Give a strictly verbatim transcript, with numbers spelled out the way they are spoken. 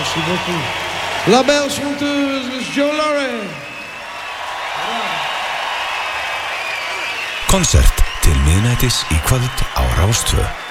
Merci beaucoup. La belle chanteuse, Miss Jo Laurie. Konsert til miðnættis í kvöld á Rás tvö.